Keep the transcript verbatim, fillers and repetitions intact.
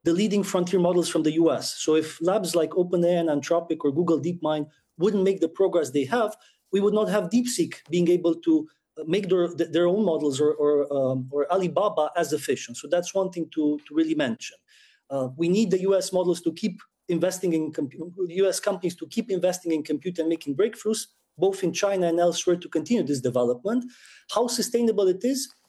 the leading frontier models from the U S. So if labs like OpenAI and Anthropic or Google DeepMind wouldn't make the progress they have, we would not have DeepSeek being able to make their, their own models or, or, um, or Alibaba as efficient. So that's one thing to, to really mention. Uh, we need the U S models to keep investing in compu- U S companies to keep investing in compute and making breakthroughs, both in China and elsewhere, to continue this development. How sustainable it is,